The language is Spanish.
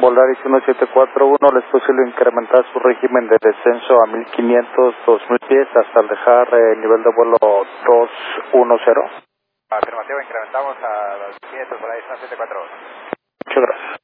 Volaris 1741, ¿le es posible incrementar su régimen de descenso a 1500, 2000 pies hasta al dejar el nivel de vuelo 210? Afirmativo, incrementamos a 500 Volaris 1741. Muchas gracias.